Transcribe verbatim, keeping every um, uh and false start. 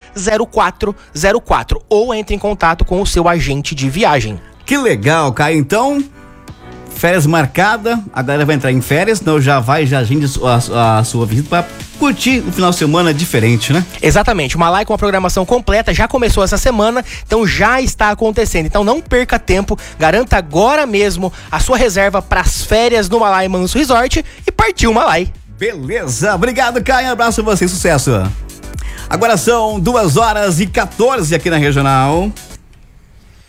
zero quatro zero quatro ou entre em contato com o seu agente de viagem. Que legal, Caio. Então, férias marcada, a galera vai entrar em férias, então já vai, já agende a, a sua visita para curtir o final de semana diferente, né? Exatamente, o Malai com a programação completa já começou essa semana, então já está acontecendo. Então não perca tempo, garanta agora mesmo a sua reserva para as férias no Malai Manso Resort e partiu Malai. Beleza, obrigado, Caio, um abraço a você, sucesso. Agora são duas horas e quatorze aqui na Regional.